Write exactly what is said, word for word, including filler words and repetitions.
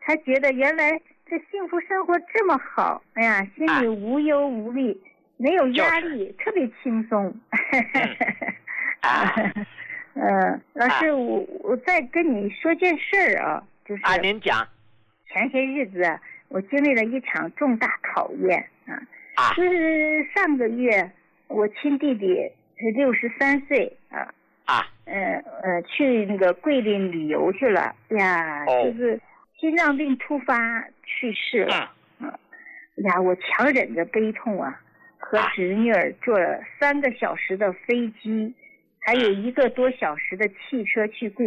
才觉得原来这幸福生活这么好，哎呀，心里无忧无虑，没有压力，特别轻松。 啊， 嗯，老师，我我再跟你说件事儿啊，就是啊，您讲。 前些日子啊，我经历了一场重大考验啊， 啊， 就是上个月我亲弟弟是六十三岁啊， 啊， 呃呃，去那个桂林旅游去了呀， 哦、 就是心脏病突发去世了。 嗯， 啊，呀，我强忍着悲痛啊，和侄女儿坐了三个小时的飞机，还有一个多小时的汽车去桂